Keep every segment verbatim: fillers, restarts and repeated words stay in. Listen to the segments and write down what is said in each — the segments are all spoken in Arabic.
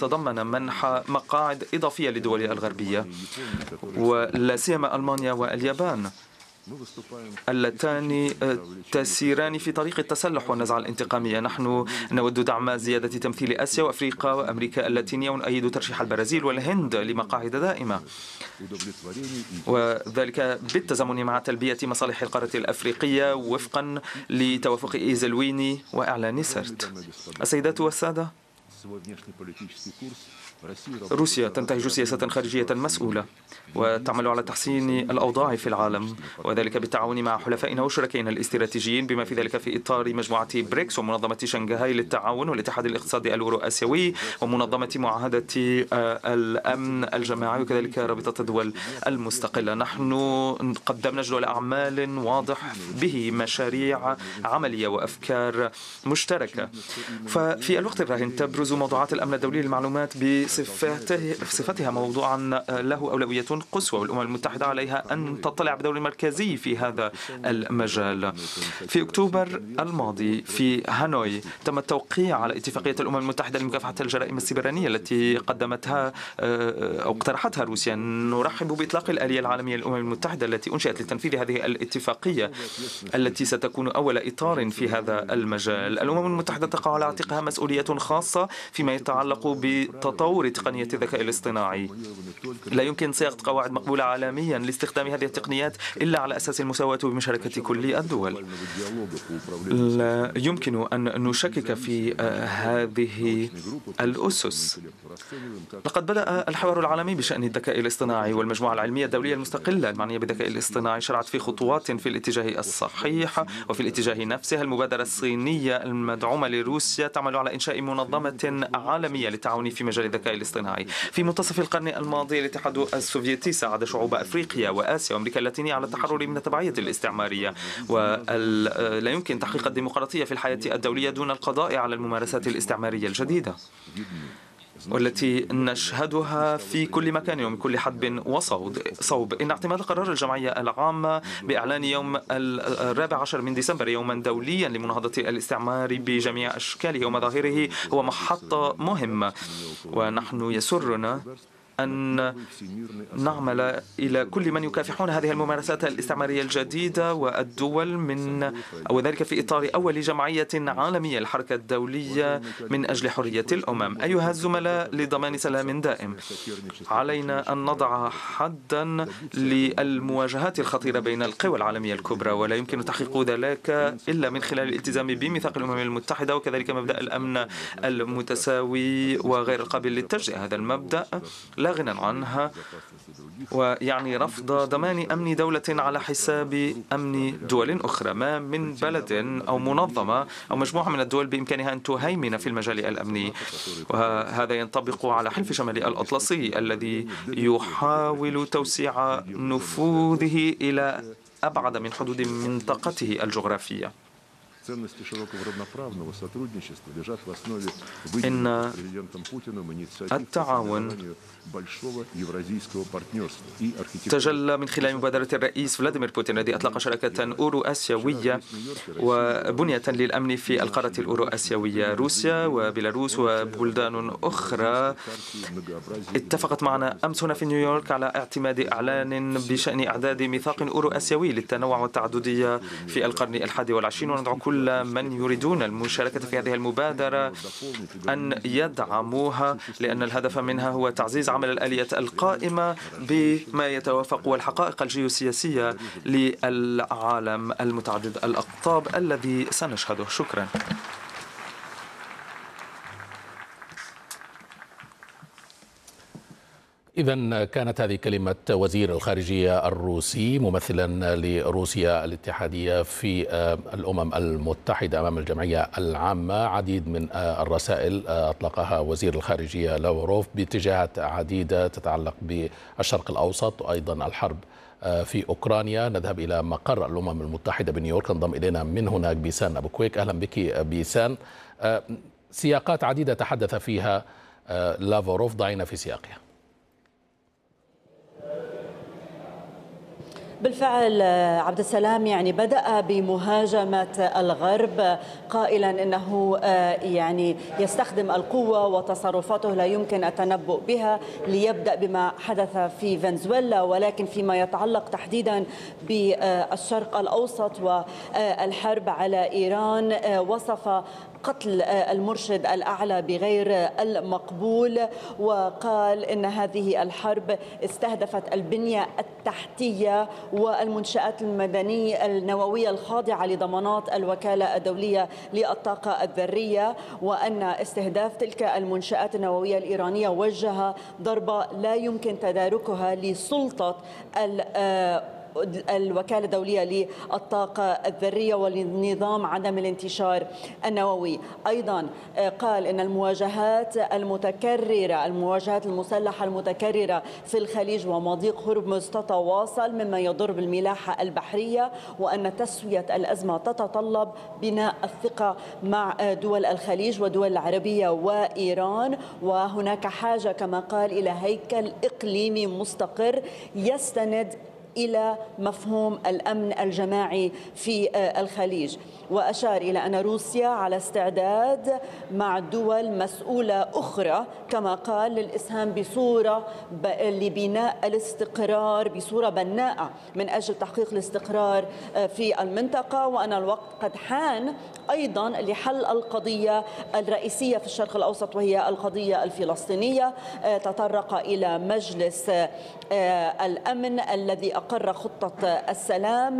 يتضمن منح مقاعد إضافية للدول الغربية، ولا سيما ألمانيا واليابان اللتان تسيران في طريق التسلح والنزعة الانتقامية. نحن نود دعم زيادة تمثيل آسيا وأفريقيا وأمريكا اللاتينية، ونؤيد ترشيح البرازيل والهند لمقاعد دائمة، وذلك بالتزامن مع تلبية مصالح القارة الأفريقية وفقا لتوافق إيزلويني وإعلان سرت. السيدات والسادة، روسيا تنتهج سياسة خارجية مسؤولة وتعمل على تحسين الأوضاع في العالم، وذلك بالتعاون مع حلفائنا وشركائنا الاستراتيجيين، بما في ذلك في إطار مجموعة بريكس ومنظمة شنغهاي للتعاون والاتحاد الاقتصادي الأورو آسيوي ومنظمة معاهدة الأمن الجماعي وكذلك رابطة الدول المستقلة. نحن قدمنا جدول أعمال واضح به مشاريع عملية وأفكار مشتركة. ففي الوقت الراهن تبرز موضوعات الأمن الدولي للمعلومات بصفتها موضوعا له أولوية قصوى، والأمم المتحدة عليها أن تطلع بدور مركزي في هذا المجال. في أكتوبر الماضي في هانوي تم التوقيع على اتفاقية الأمم المتحدة لمكافحة الجرائم السيبرانية التي قدمتها أو اقترحتها روسيا. نرحب بإطلاق الآلية العالمية للأمم المتحدة التي أنشئت لتنفيذ هذه الاتفاقية التي ستكون أول إطار في هذا المجال. الأمم المتحدة تقع على عاتقها مسؤولية خاصة فيما يتعلق بتطور تقنية الذكاء الاصطناعي. لا يمكن صياغة قواعد مقبولة عالميا لاستخدام هذه التقنيات إلا على أساس المساواة بمشاركة كل الدول. لا يمكن أن نشكك في هذه الأسس. لقد بدأ الحوار العالمي بشأن الذكاء الاصطناعي، والمجموعة العلمية الدولية المستقلة المعنية بالذكاء الاصطناعي شرعت في خطوات في الاتجاه الصحيح وفي الاتجاه نفسه. المبادرة الصينية المدعومة لروسيا تعمل على إنشاء منظمة عالمية للتعاون في مجال الذكاء الاصطناعي. في منتصف القرن الماضي الاتحاد السوفيتي ساعد شعوب أفريقيا وآسيا وأمريكا اللاتينية على التحرر من التبعية الاستعمارية، ولا يمكن تحقيق الديمقراطية في الحياة الدولية دون القضاء على الممارسات الاستعمارية الجديدة والتي نشهدها في كل مكان ومن كل حدب وصوب. إن اعتماد قرار الجمعية العامة بإعلان يوم الرابع عشر من ديسمبر يوما دوليا لمناهضة الاستعمار بجميع أشكاله ومظاهره هو محطة مهمة، ونحن يسرنا أن نعمل إلى كل من يكافحون هذه الممارسات الاستعمارية الجديدة والدول من وذلك في إطار أول جمعية عالمية للحركة الدولية من أجل حرية الأمم. أيها الزملاء، لضمان سلام دائم علينا أن نضع حدا للمواجهات الخطيرة بين القوى العالمية الكبرى، ولا يمكن تحقيق ذلك إلا من خلال الالتزام بميثاق الأمم المتحدة وكذلك مبدأ الأمن المتساوي وغير القابل للتجزئة. هذا المبدأ لا غنى عنها، ويعني رفض ضمان أمن دولة على حساب أمن دول أخرى. ما من بلد أو منظمة أو مجموعة من الدول بإمكانها أن تهيمن في المجال الأمني، وهذا ينطبق على حلف شمال الأطلسي الذي يحاول توسيع نفوذه إلى أبعد من حدود منطقته الجغرافية. إن التعاون تجلى من خلال مبادرة الرئيس فلاديمير بوتين الذي أطلق شراكة أورو آسيوية وبنية للأمن في القارة الأورو آسيوية. روسيا وبيلاروس وبلدان أخرى اتفقت معنا أمس هنا في نيويورك على اعتماد إعلان بشأن إعداد ميثاق أورو آسيوي للتنوع والتعددية في القرن الحادي والعشرين، وندعو كل من يريدون المشاركة في هذه المبادرة أن يدعموها، لأن الهدف منها هو تعزيز عمل الآلية القائمة بما يتوافق والحقائق الجيوسياسية للعالم المتعدد الأقطاب الذي سنشهده. شكرا. إذن كانت هذه كلمة وزير الخارجية الروسي ممثلا لروسيا الاتحادية في الأمم المتحدة أمام الجمعية العامة. عديد من الرسائل أطلقها وزير الخارجية لافروف باتجاهات عديدة تتعلق بالشرق الأوسط وأيضا الحرب في أوكرانيا. نذهب إلى مقر الأمم المتحدة بنيويورك، انضم إلينا من هناك بيسان أبو كويك. أهلا بك بيسان. سياقات عديدة تحدث فيها لافروف، ضعينا في سياقها. بالفعل عبد السلام يعني بدأ بمهاجمة الغرب قائلا إنه يعني يستخدم القوة وتصرفاته لا يمكن التنبؤ بها ليبدأ بما حدث في فنزويلا، ولكن فيما يتعلق تحديدا بالشرق الأوسط والحرب على إيران وصف قتل المرشد الأعلى بغير المقبول، وقال إن هذه الحرب استهدفت البنية التحتية والمنشآت المدنية النووية الخاضعة لضمانات الوكالة الدولية للطاقة الذرية، وأن استهداف تلك المنشآت النووية الإيرانية وجه ضربة لا يمكن تداركها لسلطة الوكالة الدولية للطاقة الذرية ولنظام عدم الانتشار النووي. أيضا قال إن المواجهات المتكررة المواجهات المسلحة المتكررة في الخليج ومضيق هرمز تتواصل مما يضر بالملاحة البحرية، وأن تسوية الأزمة تتطلب بناء الثقة مع دول الخليج ودول العربية وإيران، وهناك حاجة كما قال إلى هيكل إقليمي مستقر يستند إلى مفهوم الأمن الجماعي في الخليج. وأشار إلى أن روسيا على استعداد مع دول مسؤولة أخرى كما قال للإسهام بصورة لبناء الاستقرار بصورة بناءة من أجل تحقيق الاستقرار في المنطقة، وأن الوقت قد حان أيضا لحل القضية الرئيسية في الشرق الأوسط وهي القضية الفلسطينية. تطرق إلى مجلس الأمن الذي أقر خطة السلام،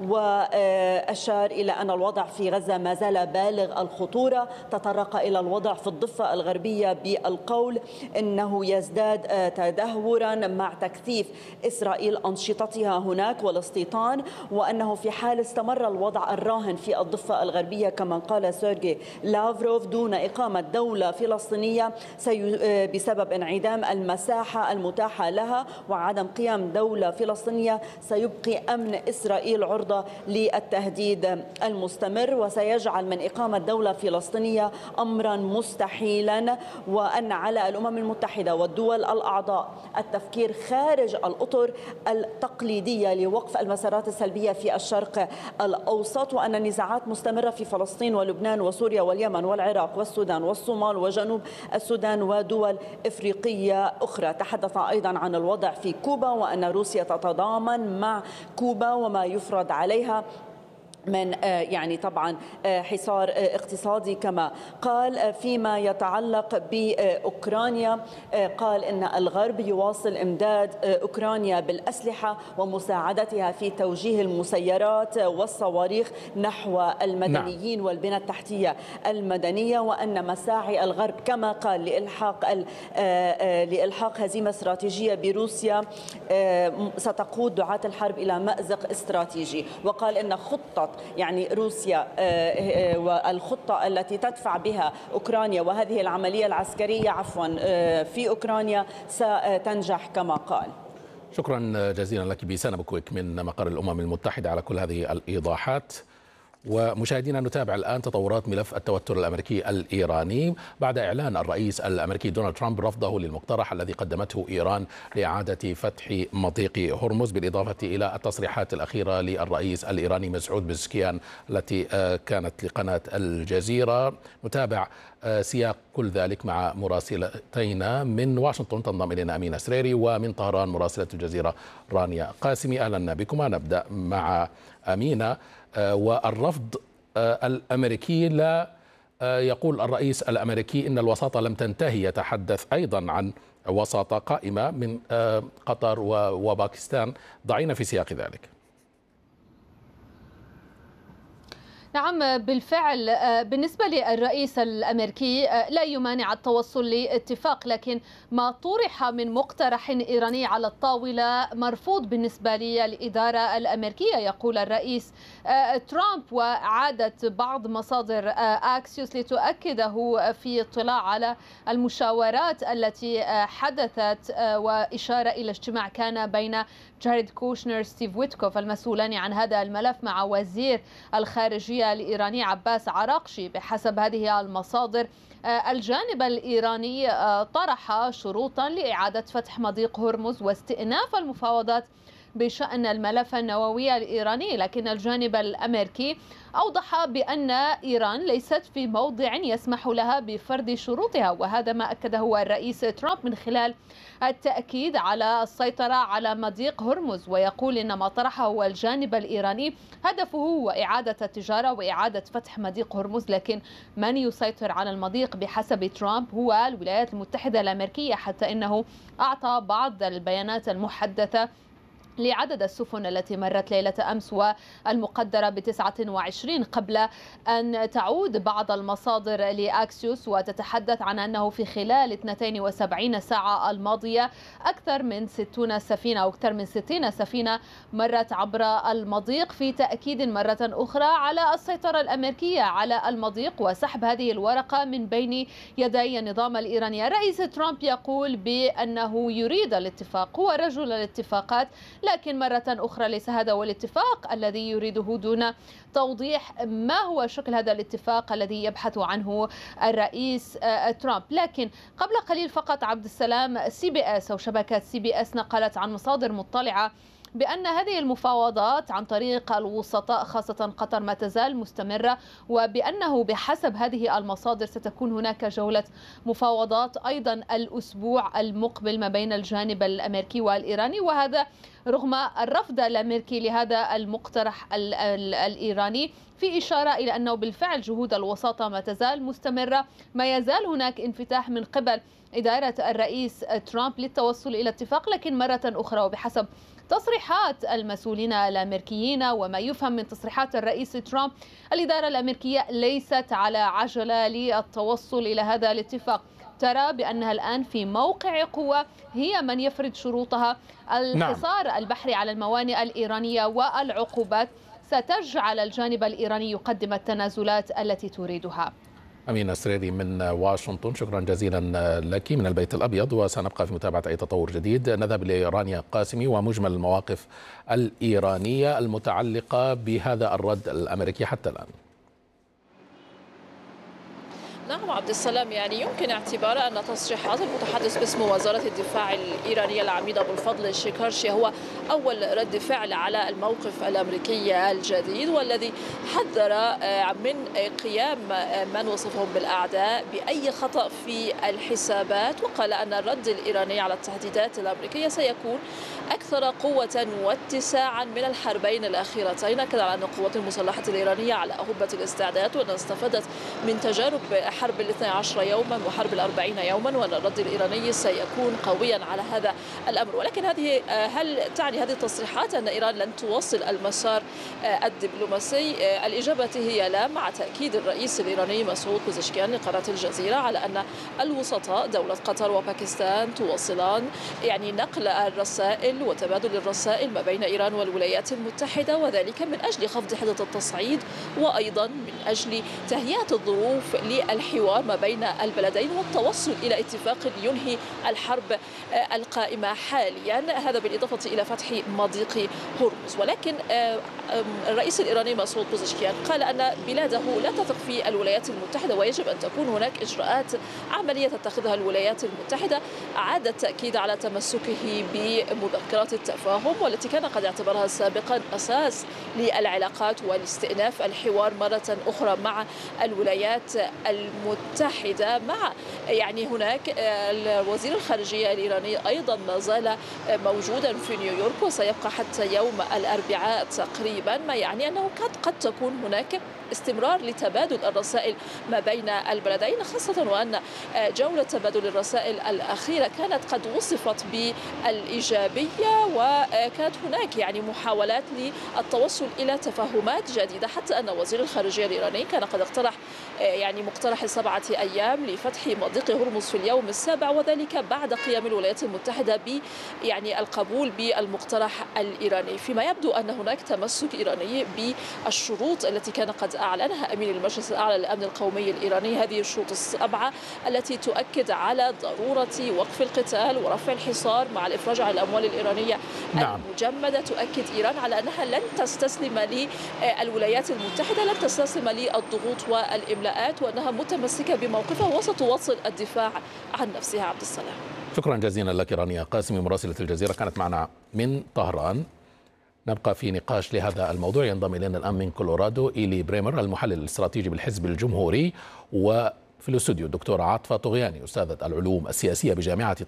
وأشار إلى أن الوضع في غزة ما زال بالغ الخطورة. تطرق إلى الوضع في الضفة الغربية بالقول إنه يزداد تدهورا مع تكثيف إسرائيل أنشطتها هناك والاستيطان، وأنه في حال استمر الوضع الراهن في الضفة الغربية كما قال سيرجي لافروف دون إقامة دولة فلسطينية بسبب انعدام المساحة المتاحة لها وعدم قيام دولة فلسطينية سيبقي أمن إسرائيل عرضة للتهديد المستمر، وسيجعل من إقامة دولة فلسطينية أمرا مستحيلا، وأن على الأمم المتحدة والدول الأعضاء التفكير خارج الأطر التقليدية لوقف المسارات السلبية في الشرق الأوسط، وأن النزاعات مستمرة في فلسطين ولبنان وسوريا واليمن والعراق والسودان والصومال وجنوب السودان ودول إفريقية أخرى. تحدث أيضا عن الوضع في كوبا وأن روسيا تتضامن مع كوبا وما يفرض عليها من يعني طبعا حصار اقتصادي كما قال. فيما يتعلق بأوكرانيا قال إن الغرب يواصل إمداد أوكرانيا بالأسلحة ومساعدتها في توجيه المسيرات والصواريخ نحو المدنيين نعم. والبنى التحتية المدنية، وأن مساعي الغرب كما قال لإلحاق لإلحاق هزيمة استراتيجية بروسيا ستقود دعاة الحرب إلى مأزق استراتيجي. وقال إن خطة يعني روسيا والخطة التي تدفع بها أوكرانيا وهذه العملية العسكرية عفوا في أوكرانيا ستنجح كما قال. شكرا جزيلا لك بيسانا بكويك من مقر الأمم المتحدة على كل هذه الإيضاحات. ومشاهدينا نتابع الآن تطورات ملف التوتر الأمريكي الإيراني بعد إعلان الرئيس الأمريكي دونالد ترامب رفضه للمقترح الذي قدمته إيران لإعادة فتح مضيق هرمز، بالإضافة إلى التصريحات الأخيرة للرئيس الإيراني مسعود بزكيان التي كانت لقناة الجزيرة. نتابع سياق كل ذلك مع مراسلتينا من واشنطن تنضم إلينا أمينة سريري، ومن طهران مراسلة الجزيرة رانيا قاسمي. أهلا بكما. نبدأ مع أمينة. والرفض الأمريكي، لا يقول الرئيس الأمريكي إن الوساطة لم تنتهي، يتحدث أيضا عن وساطة قائمة من قطر وباكستان. ضعينا في سياق ذلك. نعم بالفعل، بالنسبة للرئيس الأمريكي لا يمانع التوصل لاتفاق، لكن ما طرح من مقترح إيراني على الطاولة مرفوض بالنسبة للإدارة الأمريكية، يقول الرئيس ترامب. وعادت بعض مصادر أكسيوس لتؤكده في اطلاع على المشاورات التي حدثت، وإشارة إلى اجتماع كان بين جاريد كوشنر ستيف ويتكوف المسؤولان عن هذا الملف مع وزير الخارجية الإيراني عباس عراقشي. بحسب هذه المصادر الجانب الإيراني طرح شروطا لإعادة فتح مضيق هرمز واستئناف المفاوضات بشأن الملف النووي الإيراني، لكن الجانب الأمريكي أوضح بأن إيران ليست في موضع يسمح لها بفرض شروطها، وهذا ما أكده الرئيس ترامب من خلال التأكيد على السيطرة على مضيق هرمز، ويقول إن ما طرحه هو الجانب الإيراني هدفه هو إعادة التجارة وإعادة فتح مضيق هرمز، لكن من يسيطر على المضيق بحسب ترامب هو الولايات المتحدة الأمريكية، حتى إنه أعطى بعض البيانات المحدثة لعدد السفن التي مرت ليلة أمس والمقدرة بتسعة وعشرين، قبل أن تعود بعض المصادر لأكسيوس وتتحدث عن أنه في خلال اثنتين وسبعين ساعة الماضية أكثر من ستين سفينة أو أكثر من ستين سفينة مرت عبر المضيق، في تأكيد مرة أخرى على السيطرة الأمريكية على المضيق وسحب هذه الورقة من بين يدي النظام الإيراني. الرئيس ترامب يقول بأنه يريد الاتفاق، هو رجل الاتفاقات، لكن مرة أخرى ليس هذا هو الاتفاق الذي يريده دون توضيح ما هو شكل هذا الاتفاق الذي يبحث عنه الرئيس ترامب. لكن قبل قليل فقط عبد السلام، سي بي اس أو شبكة سي بي اس نقلت عن مصادر مطلعة بأن هذه المفاوضات عن طريق الوسطاء خاصة قطر ما تزال مستمرة، وبأنه بحسب هذه المصادر ستكون هناك جولة مفاوضات أيضا الأسبوع المقبل ما بين الجانب الأمريكي والإيراني، وهذا رغم الرفض الأمريكي لهذا المقترح ال ال الإيراني، في إشارة إلى أنه بالفعل جهود الوساطة ما تزال مستمرة، ما يزال هناك انفتاح من قبل إدارة الرئيس ترامب للتوصل إلى اتفاق. لكن مرة أخرى وبحسب تصريحات المسؤولين الأمريكيين وما يفهم من تصريحات الرئيس ترامب، الإدارة الأمريكية ليست على عجلة للتوصل إلى هذا الاتفاق، ترى بأنها الآن في موقع قوة، هي من يفرض شروطها. الحصار نعم. البحري على الموانئ الإيرانية والعقوبات ستجعل الجانب الإيراني يقدم التنازلات التي تريدها. أمين السريري من واشنطن، شكرا جزيلا لك من البيت الأبيض، وسنبقى في متابعة أي تطور جديد. نذهب لرانيا قاسمي ومجمل المواقف الإيرانية المتعلقة بهذا الرد الأمريكي حتى الآن. نعم عبد السلام، يعني يمكن اعتبار أن تصريحات المتحدث باسم وزارة الدفاع الإيرانية العميد أبو الفضل الشكارشي هو أول رد فعل على الموقف الأمريكي الجديد، والذي حذر من قيام من وصفهم بالأعداء بأي خطأ في الحسابات، وقال أن الرد الإيراني على التهديدات الأمريكية سيكون أكثر قوة واتساعا من الحربين الأخيرتين. أكد على أن القوات المسلحة الإيرانية على أهبة الاستعداد، وأن استفادت من تجارب حرب الاثني عشر يوما وحرب الأربعين يوما، وأن الرد الإيراني سيكون قويا على هذا الأمر. ولكن هذه هل تعني هذه التصريحات أن إيران لن تواصل المسار الدبلوماسي؟ الإجابة هي لا، مع تأكيد الرئيس الإيراني مسعود بوزشكيان لقناة الجزيرة على أن الوسطاء دولة قطر وباكستان تواصلان يعني نقل الرسائل وتبادل الرسائل ما بين إيران والولايات المتحدة، وذلك من أجل خفض حدة التصعيد، وأيضا من أجل تهيئة الظروف للحوار ما بين البلدين والتوصل إلى اتفاق ينهي الحرب القائمة حاليا، هذا بالإضافة إلى فتح مضيق هرمز. ولكن الرئيس الإيراني مسعود بوزشكيان قال أن بلاده لا تثق في الولايات المتحدة، ويجب أن تكون هناك إجراءات عملية تتخذها الولايات المتحدة. أعاد التأكيد على تمسكه بمذكرات التفاهم، والتي كان قد اعتبرها سابقا أساس للعلاقات والاستئناف الحوار مرة أخرى مع الولايات المتحدة. مع يعني هناك وزير الخارجية الإيراني أيضا ما زال موجودا في نيويورك وسيبقى حتى يوم الأربعاء تقريبا، ما يعني أنه قد قد تكون هناك استمرار لتبادل الرسائل ما بين البلدين، خاصة وأن جولة تبادل الرسائل الأخيرة كانت قد وصفت بالإيجابية، وكانت هناك يعني محاولات للتوصل إلى تفاهمات جديدة، حتى أن وزير الخارجية الإيراني كان قد اقترح يعني مقترح سبعة أيام لفتح مضيق هرمز في اليوم السابع، وذلك بعد قيام الولايات المتحدة ب يعني القبول بالمقترح الإيراني، فيما يبدو أن هناك تمسك إيراني بالشروط التي كان قد أعلنها أمين المجلس الأعلى للأمن القومي الإيراني. هذه الشروط السبعة التي تؤكد على ضرورة وقف القتال ورفع الحصار مع الإفراج عن الأموال الإيرانية نعم. المجمدة. تؤكد إيران على أنها لن تستسلم للولايات المتحدة، لن تستسلم للضغوط والإملاءات، وأنها متمسكة بموقفها وستواصل الدفاع عن نفسها. عبد السلام، شكرا جزيلا لك رانيا قاسمي مراسلة الجزيرة، كانت معنا من طهران. نبقى في نقاش لهذا الموضوع. ينضم إلينا الآن من كولورادو إيلي بريمر المحلل الاستراتيجي بالحزب الجمهوري، وفي الاستوديو الدكتورة عاطفة طغياني أستاذة العلوم السياسية بجامعة